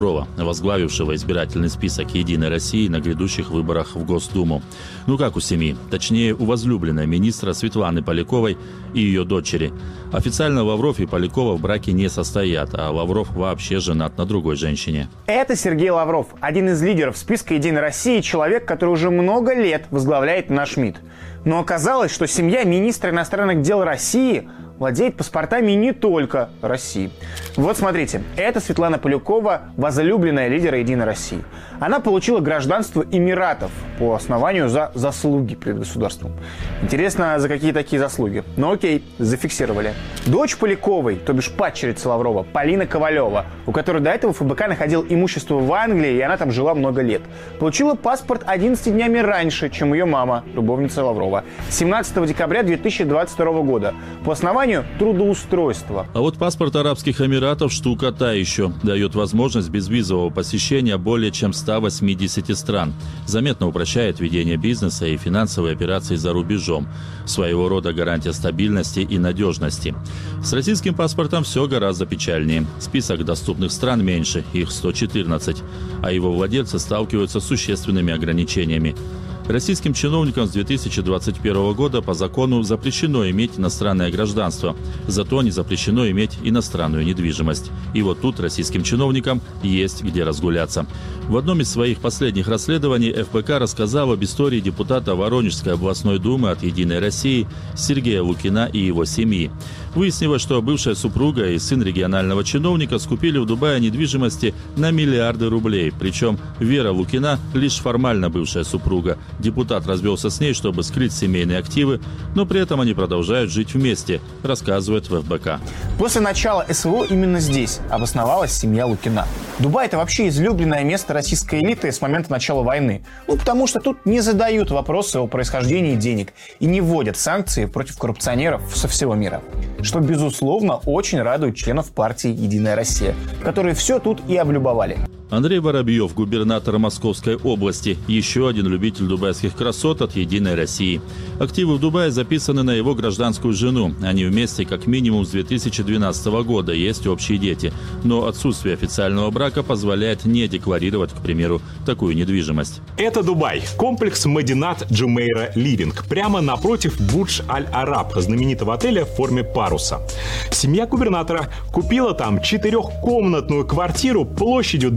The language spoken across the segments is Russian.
возглавившего избирательный список «Единой России» на грядущих выборах в Госдуму. Ну как у семьи, точнее у возлюбленной министра Светланы Поляковой и ее дочери. Официально Лавров и Полякова в браке не состоят, а Лавров вообще женат на другой женщине. Это Сергей Лавров, один из лидеров списка «Единой России», человек, который уже много лет возглавляет наш МИД. Но оказалось, что семья министра иностранных дел России владеет паспортами не только России. Вот смотрите, это Светлана Полякова, возлюбленная лидера «Единой России». Она получила гражданство Эмиратов по основанию за заслуги перед государством. Интересно, за какие такие заслуги? Ну окей, зафиксировали. Дочь Поляковой, то бишь падчерица Лаврова, Полина Ковалева, у которой до этого ФБК находил имущество в Англии, и она там жила много лет, получила паспорт 11 днями раньше, чем ее мама, любовница Лаврова, 17 декабря 2022 года, по основанию трудоустройства. А вот паспорт Арабских Эмиратов штука та еще. Дает возможность безвизового посещения более чем 180 стран. Заметно упрощает ведение бизнеса и финансовые операции за рубежом. Своего рода гарантия стабильности и надежности. С российским паспортом все гораздо печальнее. Список доступных стран меньше, их 114, а его владельцы сталкиваются с существенными ограничениями. Российским чиновникам с 2021 года по закону запрещено иметь иностранное гражданство, зато не запрещено иметь иностранную недвижимость. И вот тут российским чиновникам есть где разгуляться. В одном из своих последних расследований ФБК рассказал об истории депутата Воронежской областной думы от «Единой России» Сергея Лукина и его семьи. Выяснилось, что бывшая супруга и сын регионального чиновника скупили в Дубае недвижимости на миллиарды рублей. Причем Вера Лукина лишь формально бывшая супруга. Депутат развелся с ней, чтобы скрыть семейные активы, но при этом они продолжают жить вместе, рассказывает в ФБК. После начала СВО именно здесь обосновалась семья Лукина. Дубай – это вообще излюбленное место российской элиты с момента начала войны. Потому что тут не задают вопросы о происхождении денег и не вводят санкции против коррупционеров со всего мира. Что, безусловно, очень радует членов партии «Единая Россия», которые все тут и облюбовали. Андрей Воробьев, губернатор Московской области, еще один любитель дубайских красот от «Единой России». Активы в Дубае записаны на его гражданскую жену. Они вместе как минимум с 2012 года, есть общие дети. Но отсутствие официального брака позволяет не декларировать, к примеру, такую недвижимость. Это Дубай. Комплекс Мадинат Джумейра Ливинг. Прямо напротив Бурдж-Аль-Араб, знаменитого отеля в форме паруса. Семья губернатора купила там 4-комнатную квартиру площадью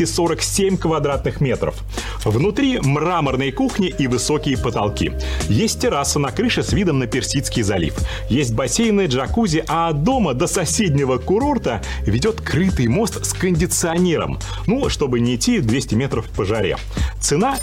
247 квадратных метров. Внутри мраморные кухни и высокие потолки. Есть терраса на крыше с видом на Персидский залив. Есть бассейны, джакузи, а от дома до соседнего курорта ведет крытый мост с кондиционером. Чтобы не идти 200 метров по жаре. Цена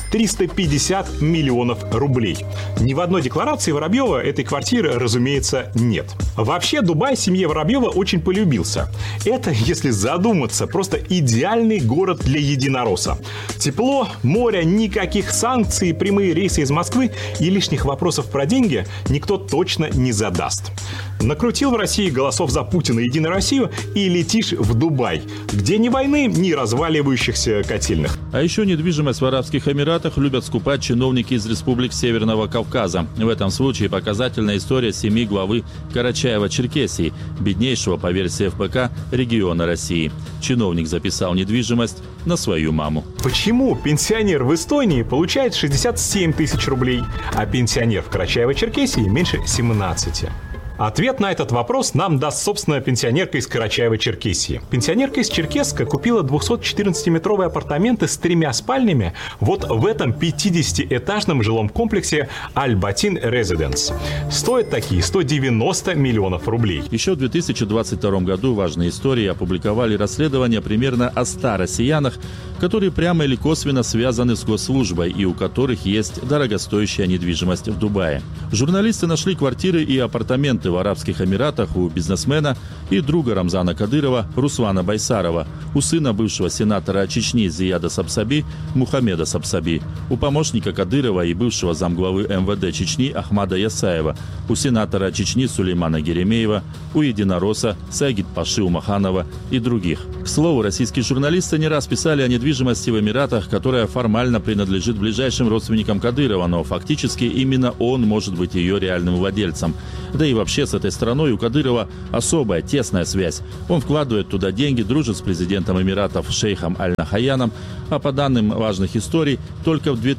350 миллионов рублей. Ни в одной декларации Воробьева этой квартиры, разумеется, нет. Вообще, Дубай семье Воробьева очень полюбился. Это, если задуматься, просто идеальный город для единоросса. Тепло, море, никаких санкций, прямые рейсы из Москвы и лишних вопросов про деньги никто точно не задаст. Накрутил в России голосов за Путина и «Единую Россию» и летишь в Дубай, где ни войны, ни разваливающихся котельных. А еще недвижимость в Арабских Эмиратах любят скупать чиновники из республик Северного Кавказа. В этом случае показательная история семьи главы Карачаева-Черкесии, беднейшего, по версии ФБК, региона России. Чиновник записал недвижимость на свою маму. Почему пенсионер в Эстонии получает 67 тысяч рублей, а пенсионер в Карачаево-Черкесии меньше 17? Ответ на этот вопрос нам даст, собственно, пенсионерка из Карачаева-Черкесии. Пенсионерка из Черкесска купила 214-метровые апартаменты с 3 спальнями вот в этом 50-этажном жилом комплексе Аль-Батин Резиденс. Стоят такие 190 миллионов рублей. Еще в 2022 году важные истории опубликовали расследование примерно о 100 россиянах, которые прямо или косвенно связаны с госслужбой и у которых есть дорогостоящая недвижимость в Дубае. Журналисты нашли квартиры и апартаменты в Арабских Эмиратах у бизнесмена и друга Рамзана Кадырова Руслана Байсарова, у сына бывшего сенатора Чечни Зияда Сапсаби Мухаммеда Сапсаби, у помощника Кадырова и бывшего замглавы МВД Чечни Ахмада Ясаева, у сенатора Чечни Сулеймана Геремеева, у единоросса Сагид-Паши Умаханова и других. К слову, российские журналисты не раз писали о недвижимости в Эмиратах, которая формально принадлежит ближайшим родственникам Кадырова, но фактически именно он может быть ее реальным владельцем. Да и вообще Вообще с этой страной у Кадырова особая, тесная связь. Он вкладывает туда деньги, дружит с президентом Эмиратов шейхом Аль-Нахаяном. А по данным важных историй, только в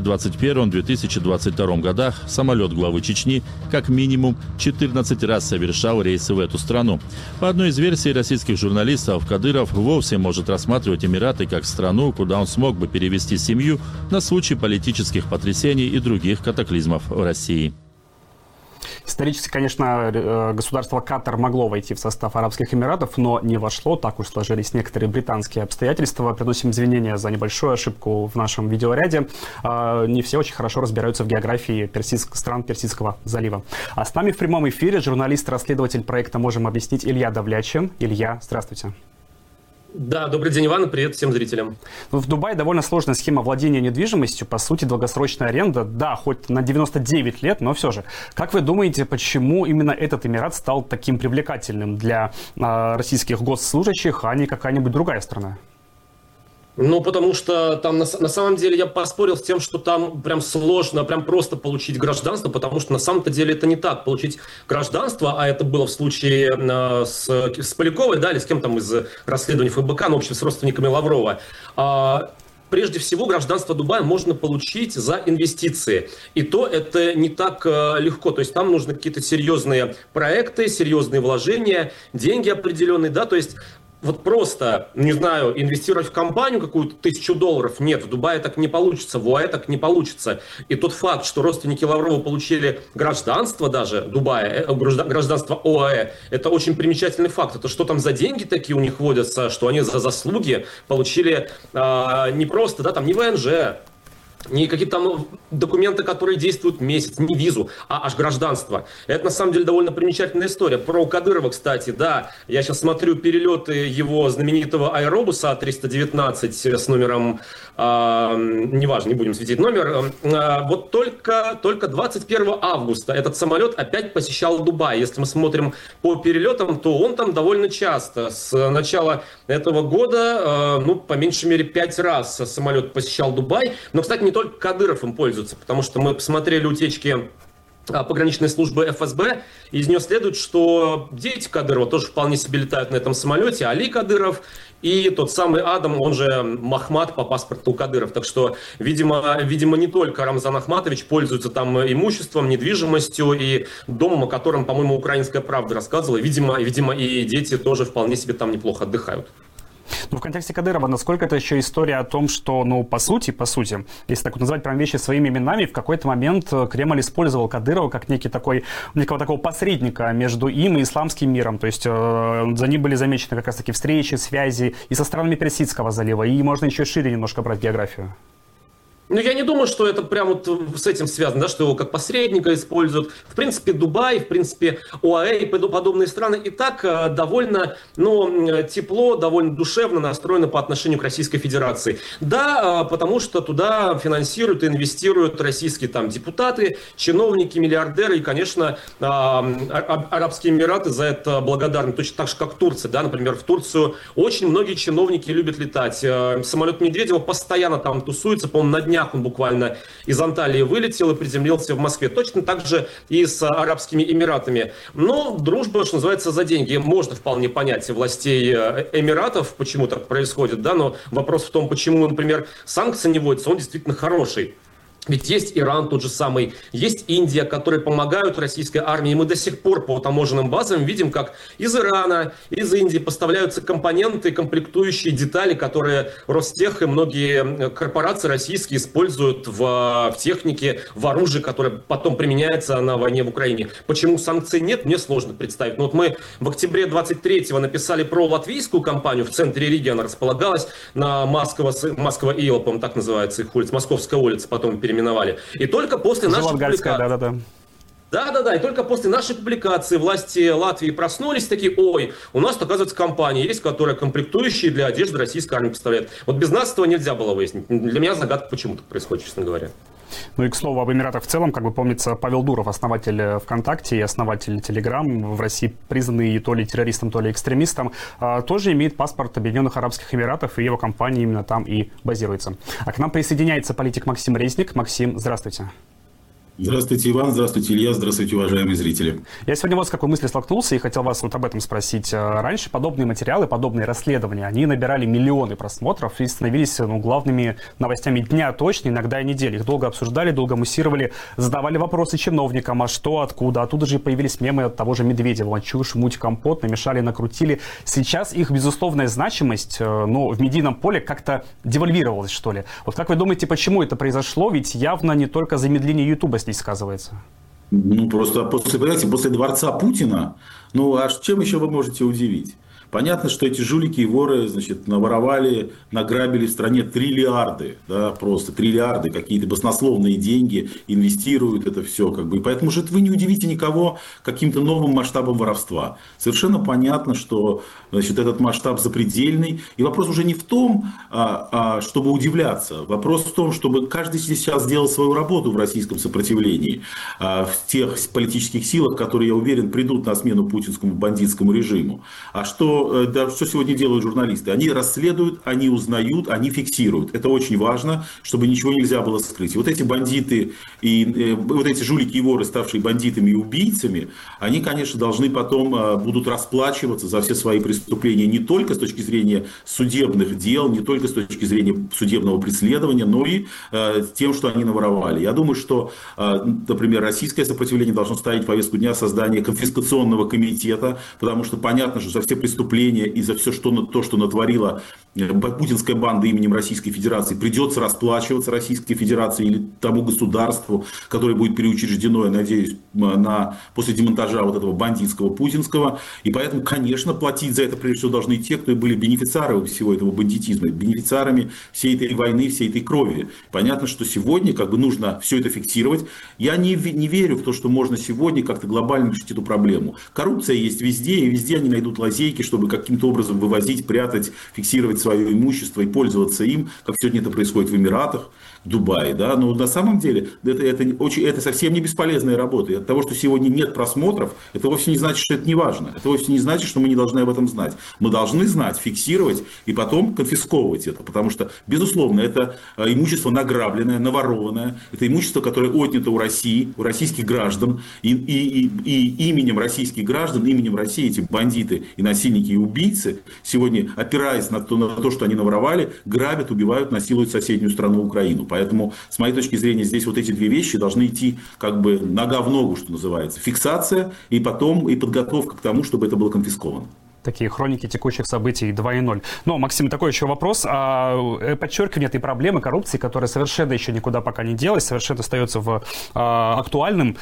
2021-2022 годах самолет главы Чечни как минимум 14 раз совершал рейсы в эту страну. По одной из версий российских журналистов, Кадыров вовсе может рассматривать Эмираты как страну, куда он смог бы перевести семью на случай политических потрясений и других катаклизмов в России. Исторически, конечно, государство Катар могло войти в состав Арабских Эмиратов, но не вошло. Так уж сложились некоторые британские обстоятельства. Приносим извинения за небольшую ошибку в нашем видеоряде. Не все очень хорошо разбираются в географии стран Персидского залива. А с нами в прямом эфире журналист-расследователь проекта «Можем объяснить» Илья Давлячин. Илья, здравствуйте. Да, добрый день, Иван, и привет всем зрителям. В Дубае довольно сложная схема владения недвижимостью, по сути, долгосрочная аренда, да, хоть на 99 лет, но все же. Как вы думаете, почему именно этот Эмират стал таким привлекательным для российских госслужащих, а не какая-нибудь другая страна? Ну, потому что там на самом деле я поспорил с тем, что там прям сложно, прям просто получить гражданство, потому что на самом-то деле это не так. Получить гражданство, а это было в случае с Поляковой, да, или с кем там из расследований ФБК, ну, в общем, с родственниками Лаврова. Прежде всего, гражданство Дубая можно получить за инвестиции. И то это не так легко. То есть там нужны какие-то серьезные проекты, серьезные вложения, деньги определенные, да, то есть... Вот просто, не знаю, инвестировать в компанию какую-то $1000, нет, в Дубае так не получится, в ОАЭ так не получится. И тот факт, что родственники Лаврова получили гражданство даже Дубая, гражданство ОАЭ, это очень примечательный факт. Это что там за деньги такие у них водятся, что они за заслуги получили не просто, да, там не ВНЖ, не какие-то там документы, которые действуют месяц, не визу, а аж гражданство. Это на самом деле довольно примечательная история. Про Кадырова, кстати, да, я сейчас смотрю перелеты его знаменитого аэробуса А319 с номером, неважно, не будем светить номер, вот только 21 августа этот самолет опять посещал Дубай. Если мы смотрим по перелетам, то он там довольно часто. С начала этого года, ну, по меньшей мере 5 раз самолет посещал Дубай. Но, кстати, не только Кадыров им пользуется, потому что мы посмотрели утечки пограничной службы ФСБ, и из нее следует, что дети Кадырова тоже вполне себе летают на этом самолете, Али Кадыров и тот самый Адам, он же Махмад по паспорту Кадыров. Так что, видимо, не только Рамзан Ахматович пользуется там имуществом, недвижимостью и домом, о котором, по-моему, «Украинская правда» рассказывала. Видимо, и дети тоже вполне себе там неплохо отдыхают. Ну, в контексте Кадырова, насколько это еще история о том, что, ну, по сути, если так вот назвать прям вещи своими именами, в какой-то момент Кремль использовал Кадырова как некого такого посредника между им и исламским миром. То есть за ним были замечены как раз-таки встречи, связи и со странами Персидского залива, и можно еще шире немножко брать географию. Ну, я не думаю, что это прям вот с этим связано, да, что его как посредника используют. В принципе, Дубай, в принципе, ОАЭ и подобные страны и так довольно, тепло, довольно душевно настроены по отношению к Российской Федерации. Да, потому что туда финансируют и инвестируют российские там депутаты, чиновники, миллиардеры. И, конечно, Арабские Эмираты за это благодарны. Точно так же, как Турция. Да? Например, в Турцию очень многие чиновники любят летать. Самолет Медведева постоянно там тусуется, по-моему, на днях он буквально из Анталии вылетел и приземлился в Москве. Точно так же и с Арабскими Эмиратами. Но дружба, что называется, за деньги. Можно вполне понять властей Эмиратов, почему так происходит, да, но вопрос в том, почему, например, санкции не вводятся, он действительно хороший. Ведь есть Иран тот же самый, есть Индия, которые помогают российской армии. И мы до сих пор по таможенным базам видим, как из Ирана, из Индии поставляются компоненты, комплектующие детали, которые Ростех и многие корпорации российские используют в технике, в оружии, которое потом применяется на войне в Украине. Почему санкций нет, мне сложно представить. Но вот мы в октябре 23-го написали про латвийскую компанию в центре Риги. Она располагалась на Москва-Ила, по-моему, так называется их улица, Московская улица, потом переименовали. И только после нашей публикации... Да, и только после нашей публикации власти Латвии проснулись, такие: ой, у нас, оказывается, компания есть, которая комплектующие для одежды российской армии поставляет. Вот без нас этого нельзя было выяснить. Для меня загадка, почему так происходит, честно говоря. Ну и, к слову, об Эмиратах в целом, как бы помнится, Павел Дуров, основатель ВКонтакте и основатель Телеграм, в России признанный то ли террористом, то ли экстремистом, тоже имеет паспорт Объединенных Арабских Эмиратов, и его компания именно там и базируется. А к нам присоединяется политик Максим Резник. Максим, здравствуйте. Здравствуйте, Иван, здравствуйте, Илья, здравствуйте, уважаемые зрители. Я сегодня вот с какой мыслью столкнулся и хотел вас вот об этом спросить. Раньше подобные материалы, подобные расследования, они набирали миллионы просмотров и становились главными новостями дня точно, иногда и недели. Их долго обсуждали, долго муссировали, задавали вопросы чиновникам, а что, откуда. Оттуда же появились мемы от того же Медведева. Чушь, муть, компот, намешали, накрутили. Сейчас их безусловная значимость, в медийном поле как-то девальвировалась, что ли. Вот как вы думаете, почему это произошло? Ведь явно не только замедление Ютуба здесь сказывается. Просто после дворца Путина, а чем еще вы можете удивить? Понятно, что эти жулики и воры, наворовали, награбили в стране триллиарды, просто триллиарды, какие-то баснословные деньги, инвестируют это все, и поэтому же вы не удивите никого каким-то новым масштабом воровства. Совершенно понятно, что, этот масштаб запредельный, и вопрос уже не в том, чтобы удивляться, вопрос в том, чтобы каждый сейчас сделал свою работу в российском сопротивлении, в тех политических силах, которые, я уверен, придут на смену путинскому бандитскому режиму. А что сегодня делают журналисты? Они расследуют, они узнают, они фиксируют. Это очень важно, чтобы ничего нельзя было скрыть. И вот эти бандиты, и вот эти жулики и воры, ставшие бандитами и убийцами, они, конечно, должны потом будут расплачиваться за все свои преступления не только с точки зрения судебных дел, не только с точки зрения судебного преследования, но и тем, что они наворовали. Я думаю, что, например, российское сопротивление должно ставить в повестку дня создание конфискационного комитета, потому что понятно, что за все преступления и за все то, что натворила путинская банда именем Российской Федерации, придется расплачиваться Российской Федерации или тому государству, которое будет переучреждено, я надеюсь, после демонтажа вот этого бандитского путинского. И поэтому, конечно, платить за это прежде всего должны те, кто были бенефициарами всего этого бандитизма, бенефициарами всей этой войны, всей этой крови. Понятно, что сегодня нужно все это фиксировать. Я не верю в то, что можно сегодня как-то глобально решить эту проблему. Коррупция есть везде, и везде они найдут лазейки, чтобы каким-то образом вывозить, прятать, фиксировать свое имущество и пользоваться им, как сегодня это происходит в Эмиратах, в Дубае. Но на самом деле это совсем не бесполезная работа. И от того, что сегодня нет просмотров, это вовсе не значит, что это не важно. Это вовсе не значит, что мы не должны об этом знать. Мы должны знать, фиксировать и потом конфисковывать это. Потому что, безусловно, это имущество награбленное, наворованное. Это имущество, которое отнято у России, у российских граждан. И именем российских граждан, именем России эти бандиты и насильники и убийцы сегодня, опираясь на то, что они наворовали, грабят, убивают, насилуют соседнюю страну Украину. Поэтому, с моей точки зрения, здесь вот эти две вещи должны идти нога в ногу, что называется. Фиксация и потом и подготовка к тому, чтобы это было конфисковано. Такие хроники текущих событий 2.0. Но, Максим, такой еще вопрос. Подчеркивание этой проблемы коррупции, которая совершенно еще никуда пока не делась, совершенно остается актуальной.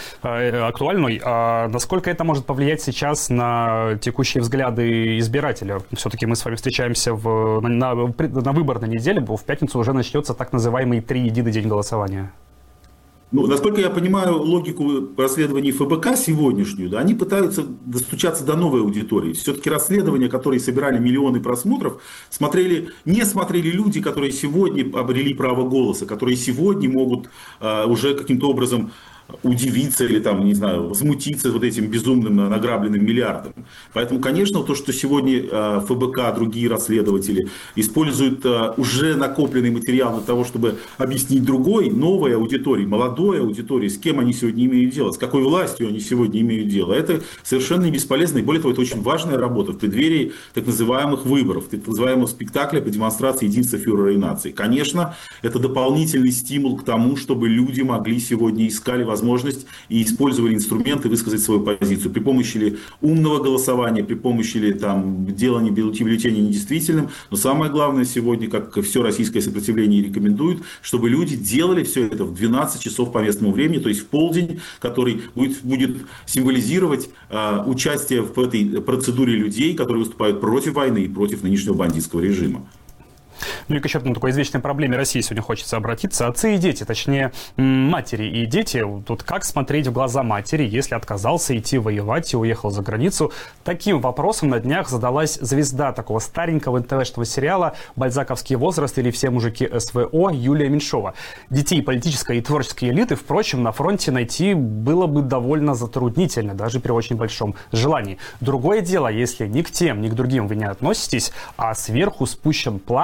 Насколько это может повлиять сейчас на текущие взгляды избирателя? Все-таки мы с вами встречаемся на выборной неделе. В пятницу уже начнется так называемый 3 единый день голосования. Насколько я понимаю логику расследований ФБК сегодняшнюю, они пытаются достучаться до новой аудитории. Все-таки расследования, которые собирали миллионы просмотров, не смотрели люди, которые сегодня обрели право голоса, которые сегодня могут уже каким-то образом удивиться или возмутиться вот этим безумным награбленным миллиардом. Поэтому, конечно, то, что сегодня ФБК, другие расследователи используют уже накопленный материал для того, чтобы объяснить другой, новой аудитории, молодой аудитории, с кем они сегодня имеют дело, с какой властью они сегодня имеют дело. Это совершенно не бесполезно, и более того, это очень важная работа в преддверии так называемых выборов, так называемого спектакля по демонстрации единства фюрера и нации. Конечно, это дополнительный стимул к тому, чтобы люди могли сегодня искали возможность и использовали инструменты высказать свою позицию при помощи умного голосования, при помощи делания бюллетеней недействительным. Но самое главное сегодня, как все российское сопротивление рекомендует, чтобы люди делали все это в 12 часов по местному времени, то есть в полдень, который будет символизировать участие в этой процедуре людей, которые выступают против войны и против нынешнего бандитского режима. И к еще одной такой извечной проблеме России сегодня хочется обратиться. Отцы и дети, точнее, матери и дети. Тут как смотреть в глаза матери, если отказался идти воевать и уехал за границу? Таким вопросом на днях задалась звезда такого старенького НТВ-шного сериала «Бальзаковский возраст» или «Все мужики СВО» Юлия Меньшова. Детей политической и творческой элиты, впрочем, на фронте найти было бы довольно затруднительно, даже при очень большом желании. Другое дело, если ни к тем, ни к другим вы не относитесь, а сверху спущен план по настоящему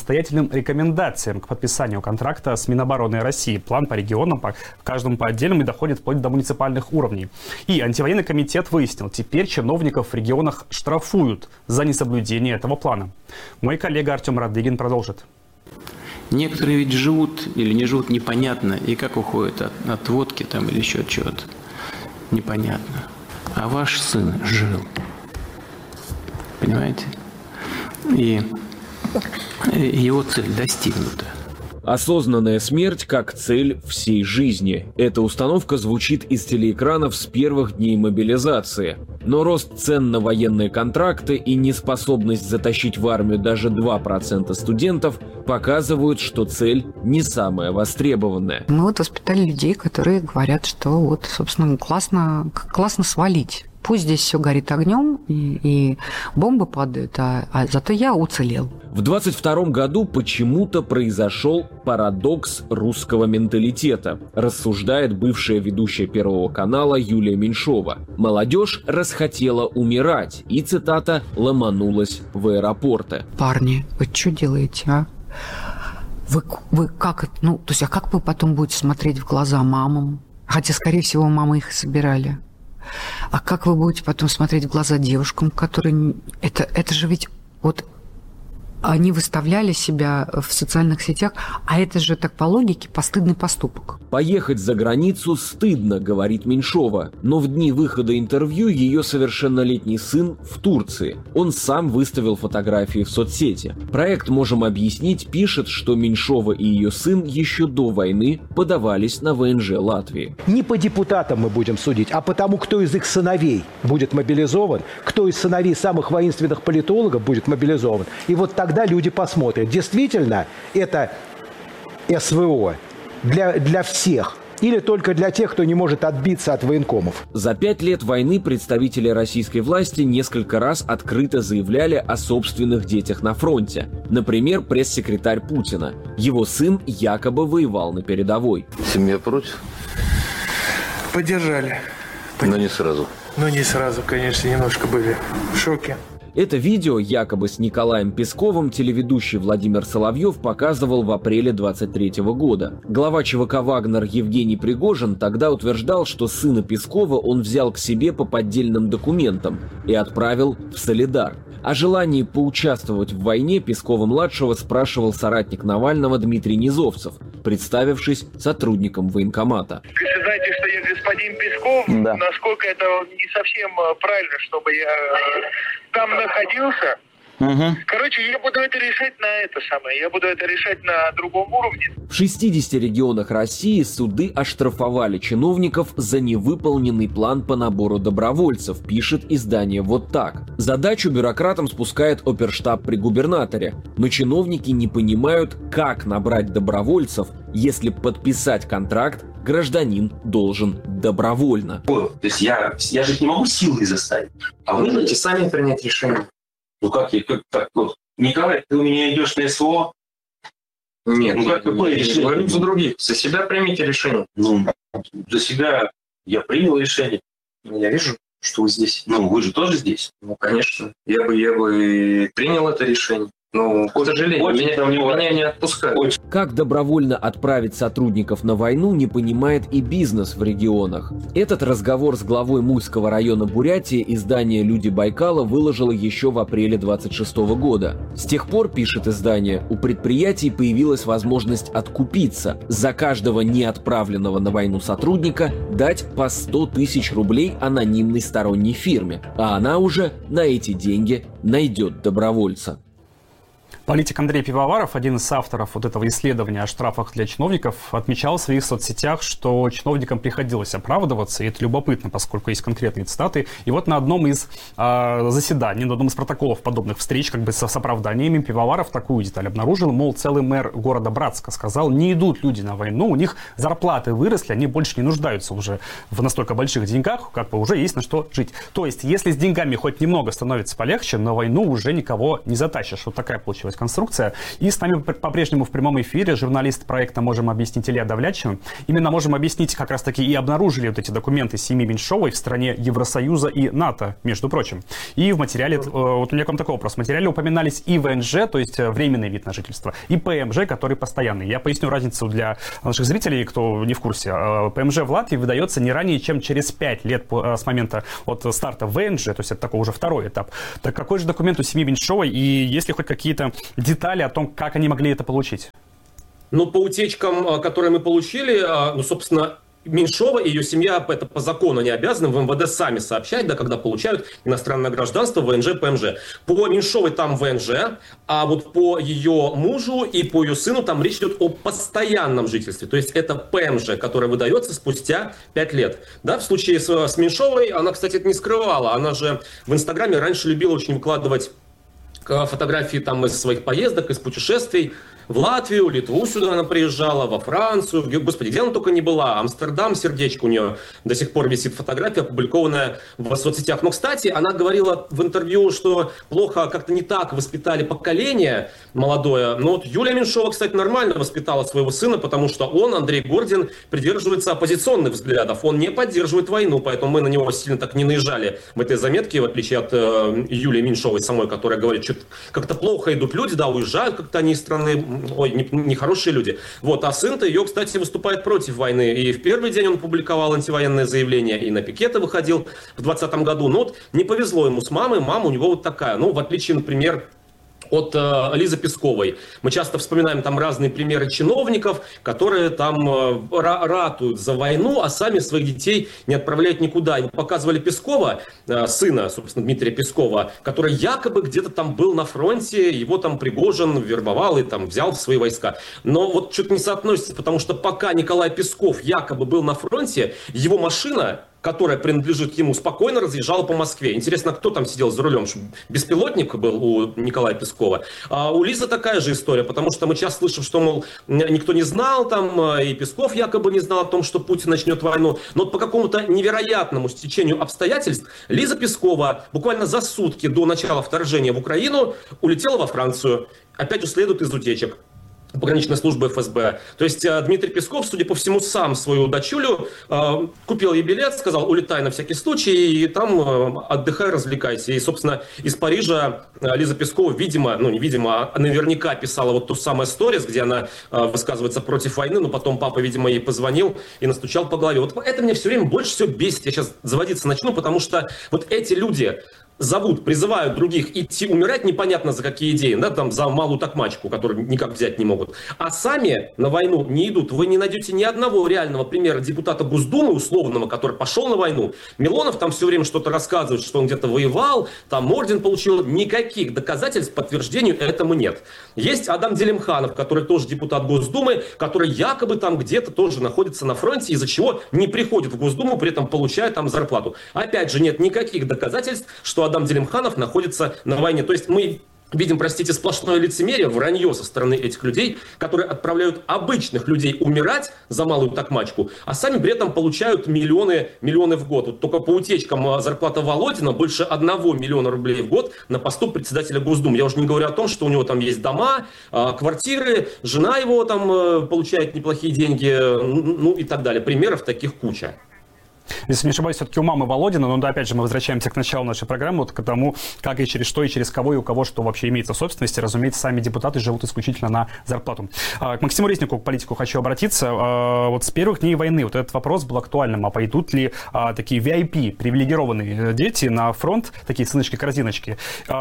настоятельным рекомендациям к подписанию контракта с Минобороны России. План по регионам, каждому по отдельному, и доходит вплоть до муниципальных уровней. И антивоенный комитет выяснил, теперь чиновников в регионах штрафуют за несоблюдение этого плана. Мой коллега Артем Радыгин продолжит. Некоторые ведь живут или не живут непонятно, и как уходят от водки там или еще от чего-то. Непонятно. А ваш сын жил. Понимаете? И его цель достигнута. Осознанная смерть как цель всей жизни. Эта установка звучит из телеэкранов с первых дней мобилизации. Но рост цен на военные контракты и неспособность затащить в армию даже 2% студентов показывают, что цель не самая востребованная. Мы воспитали людей, которые говорят, что собственно, классно свалить. Пусть здесь все горит огнем и бомбы падают, а зато я уцелел. В 22 году почему-то произошел парадокс русского менталитета, рассуждает бывшая ведущая Первого канала Юлия Меньшова. Молодежь расхотела умирать и, цитата, ломанулась в аэропорты. Парни, вы что делаете, а? Вы как, то есть, а как вы потом будете смотреть в глаза мамам? Хотя, скорее всего, мамы их собирали. А как вы будете потом смотреть в глаза девушкам, которые... Это же ведь они выставляли себя в социальных сетях, а это же так по логике постыдный поступок. Поехать за границу стыдно, говорит Меньшова, но в дни выхода интервью ее совершеннолетний сын в Турции. Он сам выставил фотографии в соцсети. Проект «Можем объяснить» пишет, что Меньшова и ее сын еще до войны подавались на ВНЖ Латвии. Не по депутатам мы будем судить, а по тому, кто из их сыновей будет мобилизован, кто из сыновей самых воинственных политологов будет мобилизован. И вот тогда люди посмотрят, действительно это СВО для всех или только для тех, кто не может отбиться от военкомов. За 5 лет войны представители российской власти несколько раз открыто заявляли о собственных детях на фронте. Например, пресс-секретарь Путина. Его сын якобы воевал на передовой. Семья против? Поддержали. Но не сразу. Не сразу, конечно, немножко были в шоке. Это видео, якобы с Николаем Песковым, телеведущий Владимир Соловьев показывал в апреле 23 года. Глава ЧВК «Вагнер» Евгений Пригожин тогда утверждал, что сына Пескова он взял к себе по поддельным документам и отправил в Солидар. О желании поучаствовать в войне Пескова-младшего спрашивал соратник Навального Дмитрий Низовцев, представившись сотрудником военкомата. Вы знаете, что я господин Песков, да. Насколько это не совсем правильно, чтобы я там находился. Угу. Короче, я буду это решать я буду это решать на другом уровне. В 60 регионах России суды оштрафовали чиновников за невыполненный план по набору добровольцев, пишет издание «Вот так». Задачу бюрократам спускает оперштаб при губернаторе, но чиновники не понимают, как набрать добровольцев, если подписать контракт гражданин должен добровольно. То есть я же не могу силой заставить, а вы можете сами принять решение. Николай, ты у меня идешь на СВО? Нет. Какое решение? Говорю за других. За себя примите решение. За себя я принял решение. Я вижу, что вы здесь. Вы же тоже здесь. Конечно. Я бы принял это решение. Но, к сожалению, меня не отпускают. Как добровольно отправить сотрудников на войну, не понимает и бизнес в регионах. Этот разговор с главой Мульского района Бурятии издание «Люди Байкала» выложило еще в апреле 26 года. С тех пор, пишет издание, у предприятий появилась возможность откупиться. За каждого неотправленного на войну сотрудника дать по 100 тысяч рублей анонимной сторонней фирме. А она уже на эти деньги найдет добровольца. Политик Андрей Пивоваров, один из авторов этого исследования о штрафах для чиновников, отмечал в своих соцсетях, что чиновникам приходилось оправдываться, и это любопытно, поскольку есть конкретные цитаты. И вот на одном из заседаний, на одном из протоколов подобных встреч, с оправданиями, Пивоваров такую деталь обнаружил, мол, целый мэр города Братска сказал, не идут люди на войну, у них зарплаты выросли, они больше не нуждаются уже в настолько больших деньгах, как бы уже есть на что жить. То есть, если с деньгами хоть немного становится полегче, на войну уже никого не затащишь. Вот такая получилась сложилась конструкция. И с нами по-прежнему в прямом эфире журналист проекта «Можем объяснить» Илья Давлятчин. Именно «Можем объяснить» как раз-таки и обнаружили вот эти документы семьи Меньшовой в стране Евросоюза и НАТО, между прочим. И в материале, вот у меня к вам такой вопрос, в материале упоминались и ВНЖ, то есть временный вид на жительство, и ПМЖ, который постоянный. Я поясню разницу для наших зрителей, кто не в курсе. ПМЖ в Латвии выдается не ранее, чем через 5 лет с момента от старта ВНЖ, то есть это такой уже второй этап. Так какой же документ у семьи Меньшовой, и есть ли хоть какие-то детали о том, как они могли это получить? Ну, по утечкам, которые мы получили, ну, собственно, Меньшова и ее семья это по закону не обязаны в МВД сами сообщать, да, когда получают иностранное гражданство, ВНЖ, ПМЖ. По Меньшовой там ВНЖ, а вот по ее мужу и по ее сыну там речь идет о постоянном жительстве. То есть это ПМЖ, которое выдается спустя 5 лет. Да, в случае с Меньшовой, она, кстати, это не скрывала. Она же в Инстаграме раньше любила очень выкладывать фотографии там из своих поездок, из путешествий. В Латвию, Литву сюда она приезжала, во Францию, господи, где она только не была, Амстердам, сердечко у нее до сих пор висит фотография, опубликованная в соцсетях. Но, кстати, она говорила в интервью, что плохо, как-то не так воспитали поколение молодое. Но вот Юлия Меньшова, кстати, нормально воспитала своего сына, потому что он, Андрей Гордин, придерживается оппозиционных взглядов, он не поддерживает войну, поэтому мы на него сильно так не наезжали в этой заметке, в отличие от Юлии Меньшовой самой, которая говорит, что как-то плохо идут люди, да, уезжают как-то они из страны, ой, нехорошие люди. Вот, а сын-то ее, кстати, выступает против войны. И в первый день он публиковал антивоенное заявление, и на пикеты выходил в 2020 году. Но вот не повезло ему с мамой, мама у него вот такая. Ну, в отличие, например, от Лизы Песковой. Мы часто вспоминаем там разные примеры чиновников, которые там ратуют за войну, а сами своих детей не отправляют никуда. И показывали Пескова, сына, собственно, Дмитрия Пескова, который якобы где-то там был на фронте, его там Пригожин вербовал и там взял в свои войска. Но вот что-то не соотносится, потому что пока Николай Песков якобы был на фронте, его машина, которая принадлежит ему, спокойно разъезжала по Москве. Интересно, кто там сидел за рулем? Беспилотник был у Николая Пескова. А у Лизы такая же история, потому что мы часто слышим, что, мол, никто не знал, там, и Песков якобы не знал о том, что Путин начнет войну. Но вот по какому-то невероятному стечению обстоятельств Лиза Пескова буквально за сутки до начала вторжения в Украину улетела во Францию. Опять же, следует из утечек пограничной службы ФСБ. То есть Дмитрий Песков, судя по всему, сам свою дочулю купил ей билет, сказал, улетай на всякий случай, и там отдыхай, развлекайся. И, собственно, из Парижа Лиза Пескова, видимо, ну не видимо, а наверняка писала вот ту самую сторис, где она высказывается против войны, но потом папа, видимо, ей позвонил и настучал по голове. Вот это меня все время больше всего бесит. Я сейчас заводиться начну, потому что вот эти люди призывают других идти умирать непонятно за какие идеи, да, там за малую токмачку, которую никак взять не могут, а сами на войну не идут. Вы не найдете ни одного реального примера депутата Госдумы условного, который пошел на войну. Милонов там все время что-то рассказывает, что он где-то воевал, там орден получил. Никаких доказательств подтверждению этому нет. Есть Адам Делимханов, который тоже депутат Госдумы, который якобы там где-то тоже находится на фронте, из-за чего не приходит в Госдуму, при этом получает там зарплату. Опять же, нет никаких доказательств, что Адам Делимханов находится на войне. То есть мы видим, простите, сплошное лицемерие, вранье со стороны этих людей, которые отправляют обычных людей умирать за малую токмачку, а сами при этом получают миллионы в год. Вот только по утечкам зарплата Володина больше 1 миллиона рублей в год на посту председателя Госдумы. Я уже не говорю о том, что у него там есть дома, квартиры, жена его там получает неплохие деньги, ну и так далее. Примеров таких куча. Если не ошибаюсь, все-таки у мамы Володина, но да, опять же, мы возвращаемся к началу нашей программы, вот к тому, как и через что, и через кого, и у кого что вообще имеется в собственности. Разумеется, сами депутаты живут исключительно на зарплату. К Максиму Резнику, к политику, хочу обратиться. Вот с первых дней войны вот этот вопрос был актуальным. А пойдут ли такие VIP, привилегированные дети на фронт, такие сыночки-корзиночки?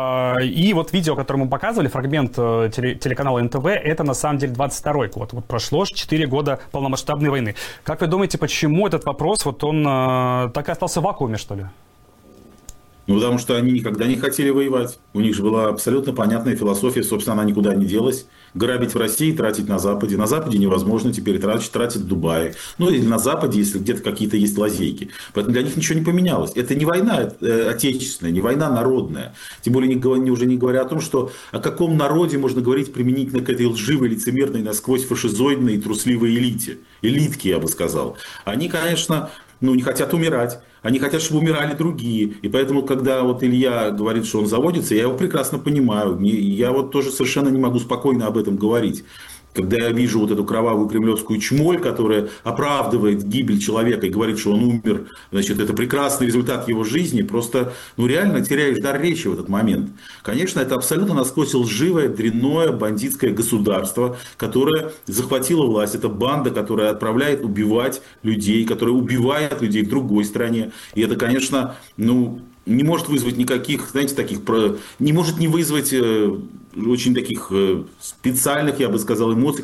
И вот видео, которое мы показывали, фрагмент телеканала НТВ, это на самом деле 22-й год. Вот прошло 4 года полномасштабной войны. Как вы думаете, почему этот вопрос, вот он так и остался в вакууме, что ли? Ну, потому что они никогда не хотели воевать. У них же была абсолютно понятная философия, собственно, она никуда не делась. Грабить в России, тратить на Западе. На Западе невозможно теперь тратить в Дубае. Ну, или на Западе, если где-то какие-то есть лазейки. Поэтому для них ничего не поменялось. Это не война отечественная, не война народная. Тем более, уже не говоря о том, что о каком народе можно говорить применительно к этой лживой, лицемерной, насквозь фашизоидной и трусливой элите. Элитке, я бы сказал. Они, конечно, не хотят умирать. они хотят, чтобы умирали другие. И поэтому, когда вот Илья говорит, что он заводится, я его прекрасно понимаю. Я вот тоже совершенно не могу спокойно об этом говорить. Когда я вижу вот эту кровавую кремлевскую чмоль, которая оправдывает гибель человека и говорит, что он умер, значит, это прекрасный результат его жизни, просто, реально теряешь дар речи в этот момент. Конечно, это абсолютно насквозь лживое, дрянное, бандитское государство, которое захватило власть. Это банда, которая отправляет убивать людей, которая убивает людей в другой стране. И это, конечно, не может вызвать никаких, знаете, не может не вызвать очень таких специальных, я бы сказал, эмоций,